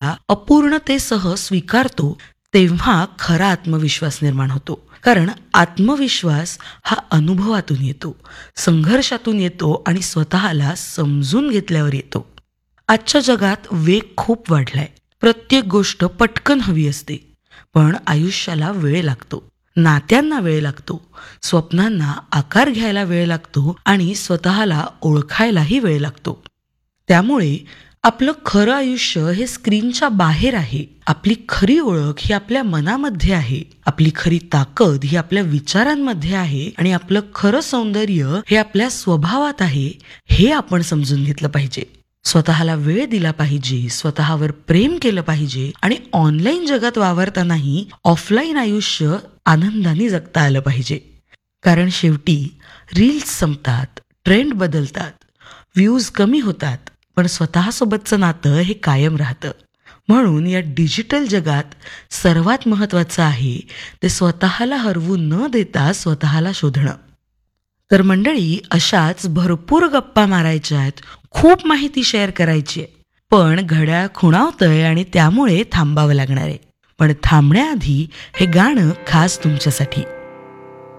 स्वतःला अपूर्णतेसह स्वीकारतो तेव्हा खरा आत्मविश्वास निर्माण होतो. कारण आत्मविश्वास हा अनुभवातून येतो, संघर्षातून येतो आणि स्वतःला समजून घेतल्यावर येतो. आजच्या जगात वेग खूप वाढलाय. प्रत्येक गोष्ट पटकन हवी असते. पण आयुष्याला वेळ लागतो, नात्यांना वेळ लागतो, स्वप्नांना आकार घ्यायला वेळ लागतो आणि स्वतःला ओळखायलाही वेळ लागतो. त्यामुळे आपलं खरं आयुष्य हे स्क्रीनच्या बाहेर आहे. आपली खरी ओळख ही आपल्या मनामध्ये आहे. आपली खरी ताकद ही आपल्या विचारांमध्ये आहे आणि आपलं खरं सौंदर्य हे आपल्या स्वभावात आहे. हे आपण समजून घेतलं पाहिजे. स्वतःला वेळ दिला पाहिजे, स्वतःवर प्रेम केलं पाहिजे आणि ऑनलाईन जगात वावरतानाही ऑफलाईन आयुष्य आनंदाने जगता आलं पाहिजे. कारण शेवटी रील्स संपतात, ट्रेंड बदलतात, व्ह्यूज कमी होतात, पण स्वतःसोबतचं नातं हे कायम राहतं. म्हणून या डिजिटल जगात सर्वात महत्त्वाचं आहे ते स्वतःला हरवू न देता स्वतःला शोधणं. तर मंडळी, अशाच भरपूर गप्पा मारायच्या आहेत, खूप माहिती शेअर करायची आहे. पण घड्याळ खुणावतंय आणि त्यामुळे थांबावं लागणार आहे. पण थांबण्याआधी हे गाणं खास तुमच्यासाठी.